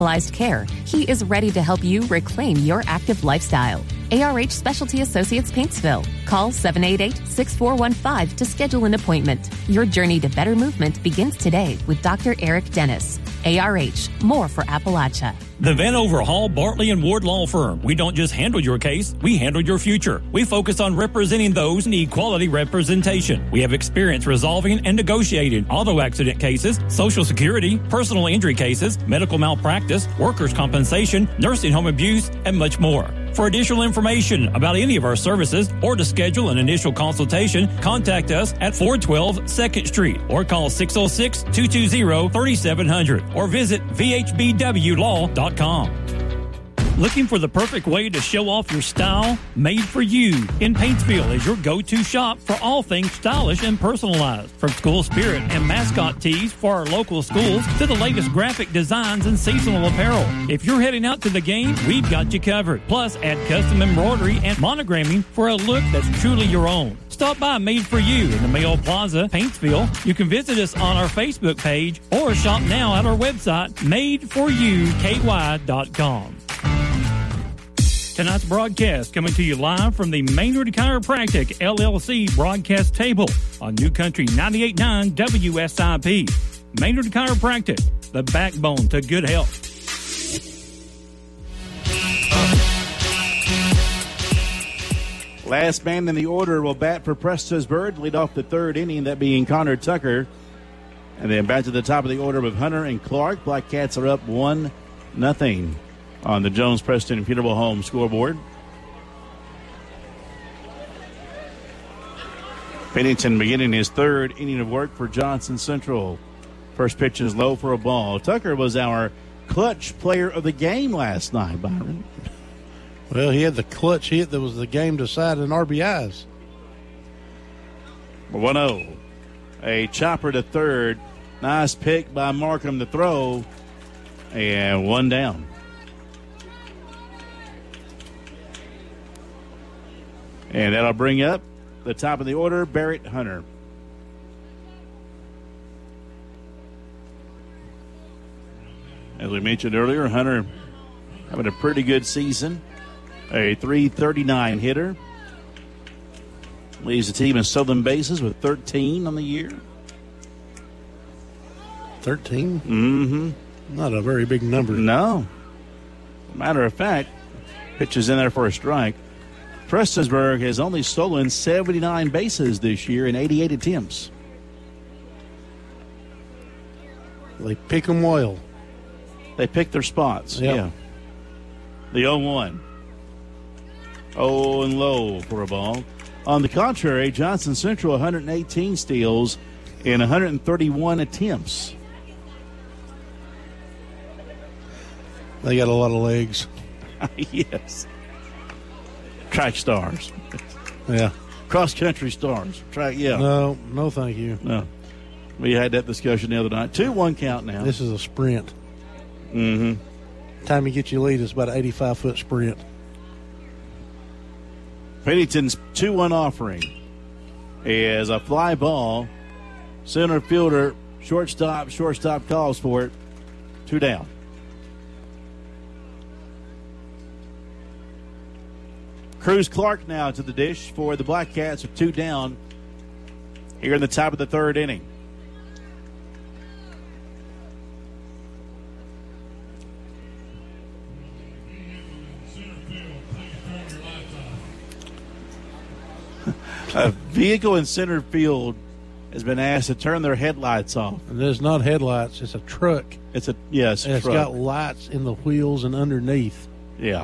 care, he is ready to help you reclaim your active lifestyle. ARH Specialty Associates Paintsville. Call 788-6415 to schedule an appointment. Your journey to better movement begins today with Dr. Eric Dennis. ARH, more for Appalachia. The Van Overhaul, Bartley & Ward Law Firm. We don't just handle your case, we handle your future. We focus on representing those who need quality representation. We have experience resolving and negotiating auto accident cases, Social Security, personal injury cases, medical malpractice, workers' compensation, nursing home abuse, and much more. For additional information about any of our services or to schedule an initial consultation, contact us at 412 2nd Street or call 606-220-3700 or visit vhbwlaw.com. Looking for the perfect way to show off your style? Made for You in Paintsville is your go-to shop for all things stylish and personalized. From school spirit and mascot tees for our local schools to the latest graphic designs and seasonal apparel. If you're heading out to the game, we've got you covered. Plus, add custom embroidery and monogramming for a look that's truly your own. Stop by Made for You in the Mayo Plaza, Paintsville. You can visit us on our Facebook page or shop now at our website, madeforuk.com. Tonight's broadcast coming to you live from the Maynard Chiropractic LLC broadcast table on New Country 98.9 WSIP. Maynard Chiropractic, the backbone to good health. Last man in the order will bat for Prestonsburg, lead off the third inning, that being Connor Tucker. And then back to the top of the order with Hunter and Clark. Black Cats are up 1-0 on the Jones-Preston Funeral Home scoreboard. Pennington beginning his third inning of work for Johnson Central. First pitch is low for a ball. Tucker was our clutch player of the game last night, Byron. Well, he had the clutch hit that was the game-deciding RBIs. 1-0. A chopper to third. Nice pick by Markham to throw. And one down. And that'll bring up the top of the order, Barrett Hunter. As we mentioned earlier, Hunter having a pretty good season. A .339 hitter. Leads the team in stolen bases with 13 on the year. 13? Mm-hmm. Not a very big number. No. Matter of fact, pitches in there for a strike. Prestonsburg has only stolen 79 bases this year in 88 attempts. They pick them well. They pick their spots, yep. Yeah. The 0-1. 0 and low for a ball. On the contrary, Johnson Central 118 steals in 131 attempts. They got a lot of legs. Yes. Track stars. Yeah. Cross-country stars. Track, yeah. No, thank you. No. We had that discussion the other night. 2-1 count now. This is a sprint. Mm-hmm. Time you get your lead, it's about an 85-foot sprint. Pennington's 2-1 offering is a fly ball. Center fielder, shortstop calls for it. 2 down. Cruz Clark now to the dish for the Black Cats with 2 down here in the top of the third inning. A vehicle in center field has been asked to turn their headlights off. And it's not headlights, it's a truck. It's a truck. It's got lights in the wheels and underneath. Yeah.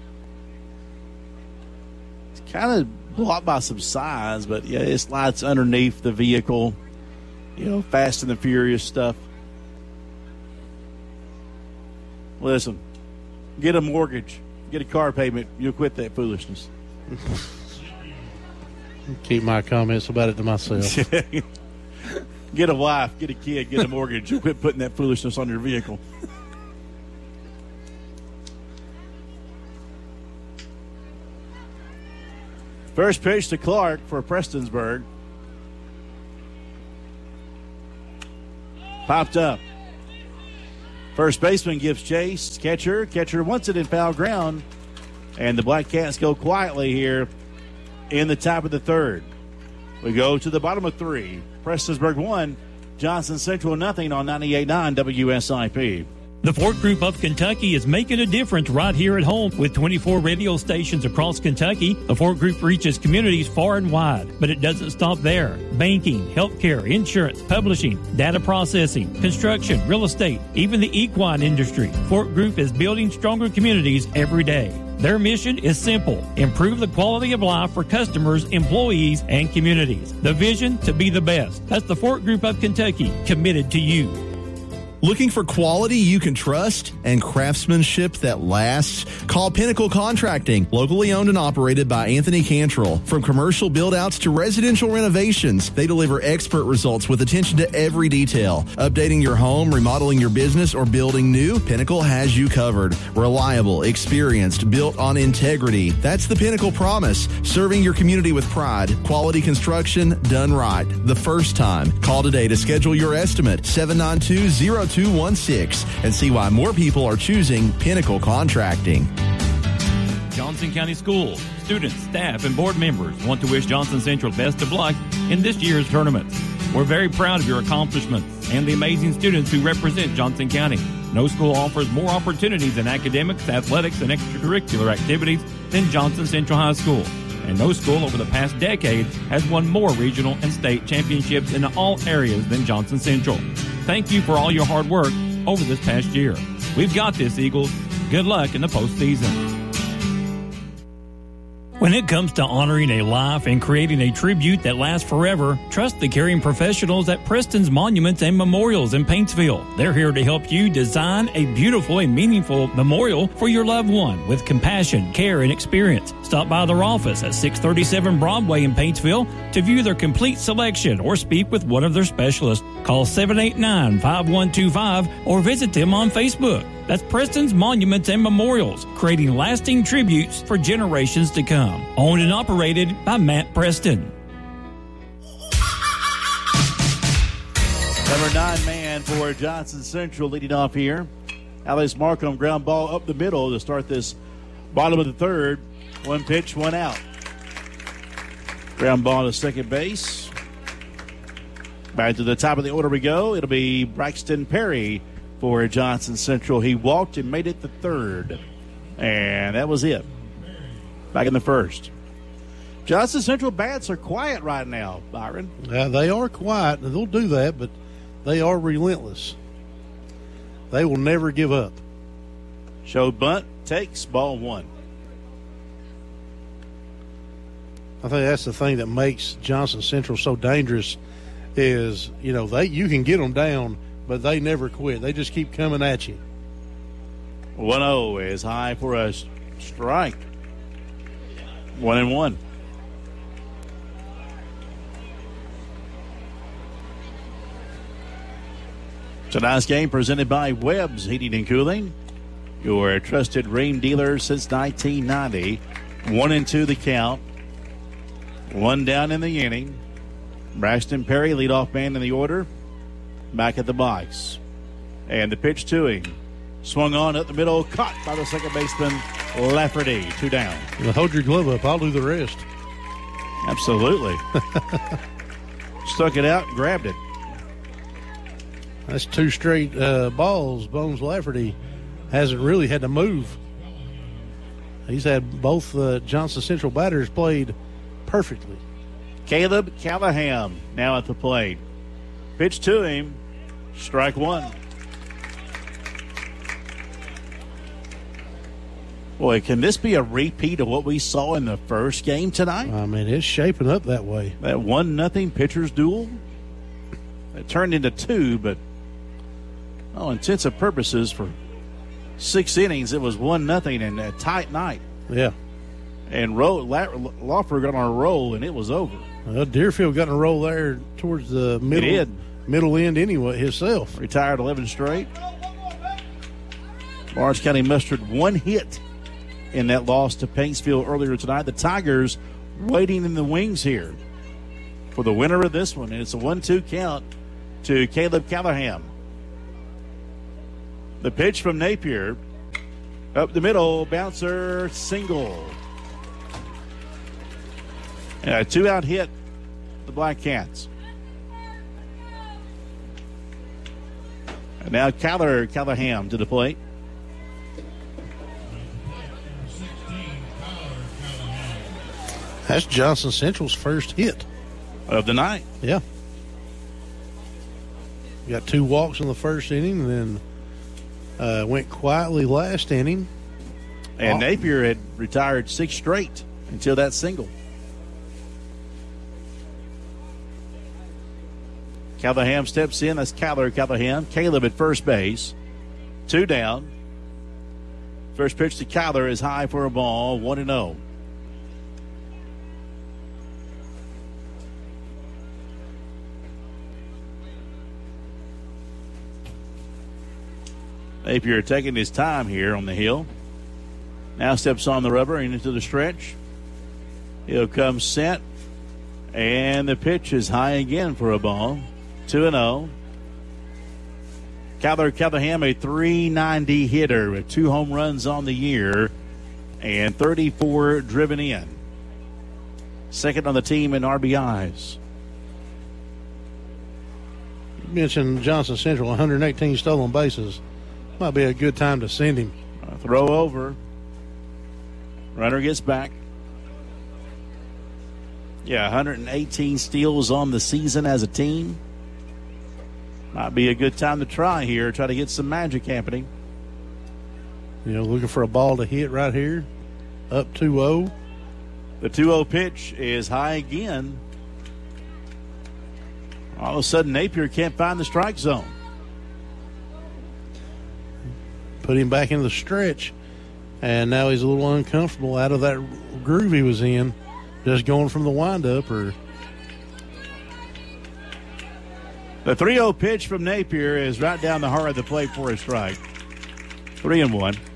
It's kind of blocked by some signs, but yeah, it's lights underneath the vehicle. You know, Fast and the Furious stuff. Listen, get a mortgage, get a car payment, you'll quit that foolishness. Keep my comments about it to myself. Get a wife, get a kid, get a mortgage. Quit putting that foolishness on your vehicle. First pitch to Clark for Prestonsburg. Popped up. First baseman gives chase. Catcher wants it in foul ground. And the Black Cats go quietly here in the top of the third. We go to the bottom of 3. Prestonsburg 1, Johnson Central nothing on 98.9 WSIP. The Fort Group of Kentucky is making a difference right here at home. With 24 radio stations across Kentucky, the Fort Group reaches communities far and wide. But it doesn't stop there. Banking, healthcare, insurance, publishing, data processing, construction, real estate, even the equine industry. Fort Group is building stronger communities every day. Their mission is simple: improve the quality of life for customers, employees, and communities. The vision to be the best. That's the Fort Group of Kentucky, committed to you. Looking for quality you can trust and craftsmanship that lasts? Call Pinnacle Contracting, locally owned and operated by Anthony Cantrell. From commercial build-outs to residential renovations, they deliver expert results with attention to every detail. Updating your home, remodeling your business, or building new, Pinnacle has you covered. Reliable, experienced, built on integrity. That's the Pinnacle promise. Serving your community with pride. Quality construction done right. The first time. Call today to schedule your estimate. 792-0216 and see why more people are choosing Pinnacle Contracting. Johnson County Schools, students, staff, and board members want to wish Johnson Central best of luck in this year's tournaments. We're very proud of your accomplishments and the amazing students who represent Johnson County. No school offers more opportunities in academics, athletics, and extracurricular activities than Johnson Central High School. And no school over the past decade has won more regional and state championships in all areas than Johnson Central. Thank you for all your hard work over this past year. We've got this, Eagles. Good luck in the postseason. When it comes to honoring a life and creating a tribute that lasts forever, trust the caring professionals at Preston's Monuments and Memorials in Paintsville. They're here to help you design a beautiful and meaningful memorial for your loved one with compassion, care, and experience. Stop by their office at 637 Broadway in Paintsville to view their complete selection or speak with one of their specialists. Call 789-5125 or visit them on Facebook. That's Preston's Monuments and Memorials, creating lasting tributes for generations to come. Owned and operated by Matt Preston. Number 9 man for Johnson Central leading off here. Alex Markham, ground ball up the middle to start this bottom of the third. One pitch, one out. Ground ball to second base. Back to the top of the order we go. It'll be Braxton Perry for Johnson Central. He walked and made it the third. And that was it. Back in the first. Johnson Central bats are quiet right now, Byron. Yeah, they are quiet. They'll do that, but they are relentless. They will never give up. Show bunt, takes, ball one. I think that's the thing that makes Johnson Central so dangerous is, you can get them down, but they never quit. They just keep coming at you. 1-0 is high for a strike. 1-1. Tonight's game presented by Webb's Heating and Cooling, your trusted Rheem dealer since 1990. 1-2 the count. One down in the inning. Braxton Perry, leadoff man in the order, back at the box. And the pitch to him. Swung on up the middle, caught by the second baseman, Lafferty. 2 down. Hold your glove up. I'll do the rest. Absolutely. Stuck it out, grabbed it. That's 2 straight balls. Bones Lafferty hasn't really had to move. He's had both Johnson Central batters played perfectly. Caleb Callahan now at the plate. Pitch to him. Strike one. Boy, can this be a repeat of what we saw in the first game tonight? I mean, it's shaping up that way. That 1-0 pitcher's duel. It turned into 2, but all intents and purposes for 6 innings, it was 1-0 and a tight night. Yeah. And Lawford got on a roll, and it was over. Deerfield got on a roll there towards the middle end anyway himself. Retired 11 straight. Lawrence County mustered 1 hit in that loss to Paintsville earlier tonight. The Tigers waiting in the wings here for the winner of this one. And it's a 1-2 count to Caleb Callahan. The pitch from Napier. Up the middle, bouncer, single. And a 2-out hit, the Black Cats. And now Callahan to the plate. That's Johnson Central's first hit of the night. Yeah. Got 2 walks in the first inning, and then went quietly last inning. And Napier had retired 6 straight until that single. Callahan steps in. That's Callahan. Caleb at first base. 2 down. First pitch to Kyler is high for a ball. 1-0. Napier taking his time here on the hill. Now steps on the rubber and into the stretch. He'll come set. And the pitch is high again for a ball. 2-0. Kyler Callahan, a .390 hitter with 2 home runs on the year and 34 driven in. Second on the team in RBIs. You mentioned Johnson Central, 118 stolen bases. Might be a good time to send him. Throw over. Runner gets back. Yeah, 118 steals on the season as a team. Might be a good time to try here. Try to get some magic happening. You know, looking for a ball to hit right here. Up 2-0. The 2-0 pitch is high again. All of a sudden, Napier can't find the strike zone. Put him back in the stretch, and now he's a little uncomfortable out of that groove he was in, just going from the windup. Or the 3-0 pitch from Napier is right down the heart of the plate for a strike. 3-1.